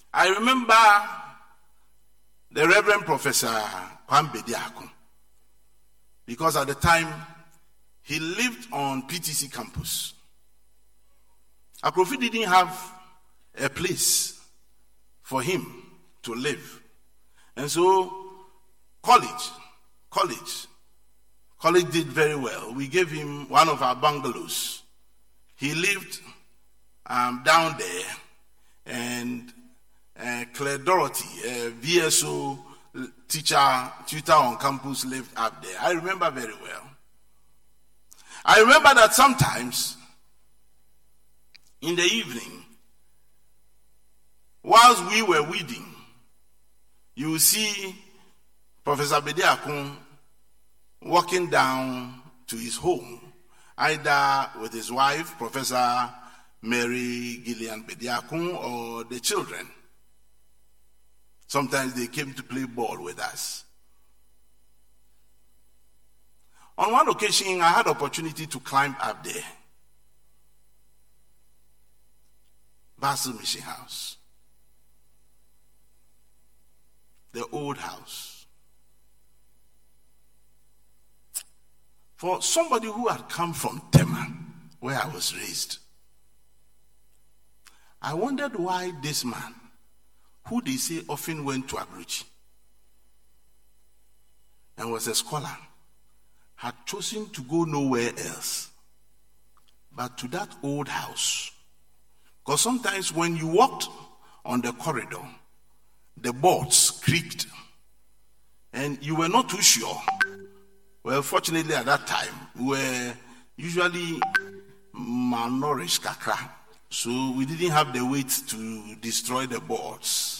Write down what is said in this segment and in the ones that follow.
I remember the Reverend Professor Kwame Bediako, because at the time he lived on PTC campus. Akrofi didn't have a place for him to live. And so college did very well. We gave him one of our bungalows. He lived down there, and Claire Dorothy, a VSO tutor on campus, lived up there. I remember very well. I remember that sometimes in the evening, whilst we were weeding, you will see Professor Bediako walking down to his home, either with his wife, Professor Mary Gillian Bediako, or the children. Sometimes they came to play ball with us. On one occasion, I had opportunity to climb up there. Basil Mission House. The old house. For somebody who had come from Tema, where I was raised, I wondered why this man, who they say often went to Abuchi and was a scholar, had chosen to go nowhere else but to that old house. Because sometimes when you walked on the corridor, the boards creaked and you were not too sure. Well, fortunately at that time, we were usually malnourished kakra, so we didn't have the weight to destroy the boards.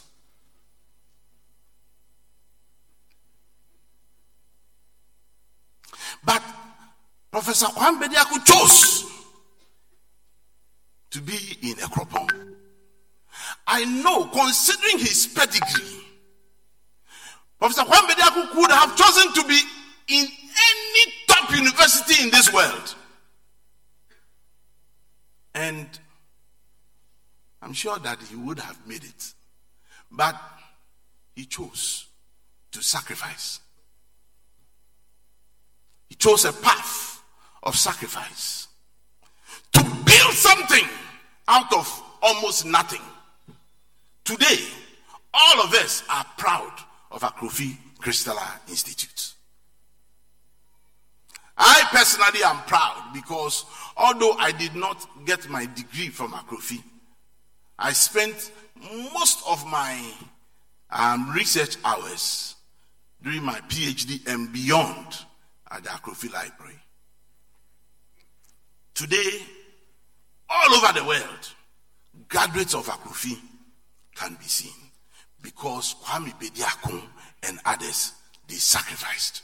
But Professor Kwame Bediako chose to be in Ekropong. I know, considering his pedigree, Professor Kwame Bediako could have chosen to be in any top university in this world. And I'm sure that he would have made it. But he chose to sacrifice. He chose a path of sacrifice to build something out of almost nothing. Today, all of us are proud of Akrofi Christaller Institute. I personally am proud because although I did not get my degree from Akrofi, I spent most of my research hours during my PhD and beyond at the Akrofi Library. Today, all over the world, graduates of Akrofi can be seen because Kwame Bediako and others, they sacrificed.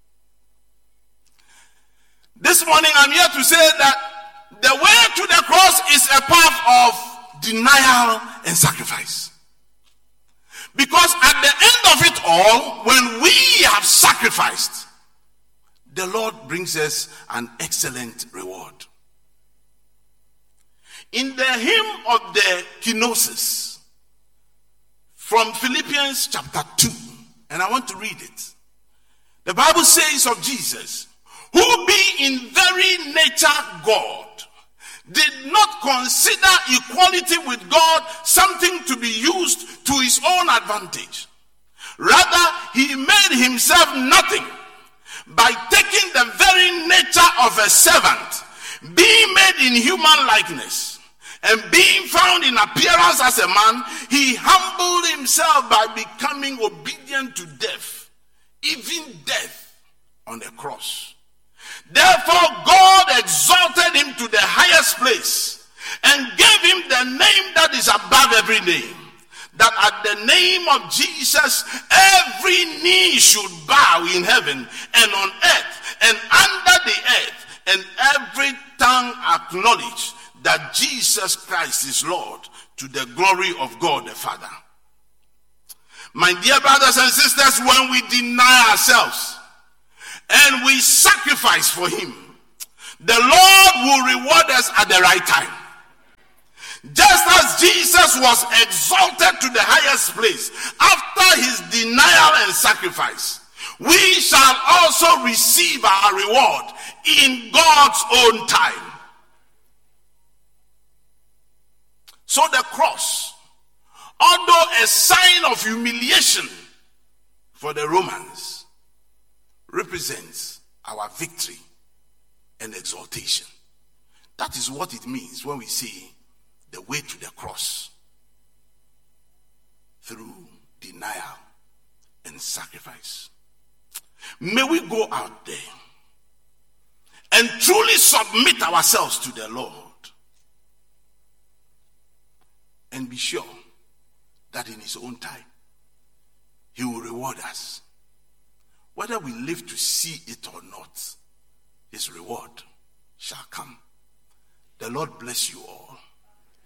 This morning I'm here to say that the way to the cross is a path of denial and sacrifice. Because at the end of it all, when we have sacrificed, the Lord brings us an excellent reward. In the hymn of the kenosis from Philippians chapter 2, and I want to read it. The Bible says of Jesus, who being in very nature God, did not consider equality with God something to be used to his own advantage. Rather, he made himself nothing by taking the very nature of a servant, being made in human likeness, and being found in appearance as a man, he humbled himself by becoming obedient to death, even death on the cross. Therefore, God exalted him to the highest place and gave him the name that is above every name, that at the name of Jesus every knee should bow in heaven and on earth and under the earth, and every tongue acknowledge that Jesus Christ is Lord, to the glory of God the Father. My dear brothers and sisters, when we deny ourselves and we sacrifice for him, the Lord will reward us at the right time. Just as Jesus Jesus was exalted to the highest place after his denial and sacrifice, we shall also receive our reward in God's own time. So the cross, although a sign of humiliation for the Romans, represents our victory and exaltation. That is what it means when we say the way to the cross through denial and sacrifice. May we go out there and truly submit ourselves to the Lord and be sure that in his own time he will reward us. Whether we live to see it or not, his reward shall come. The Lord bless you all.